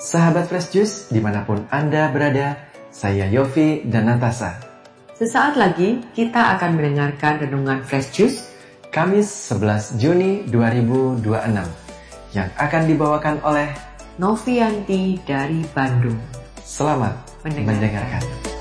Sahabat Fresh Juice, dimanapun Anda berada, saya Yofi dan Natasha. Sesaat lagi kita akan mendengarkan renungan Fresh Juice Kamis 11 Juni 2026 yang akan dibawakan oleh Novianti dari Bandung. Selamat mendengarkan.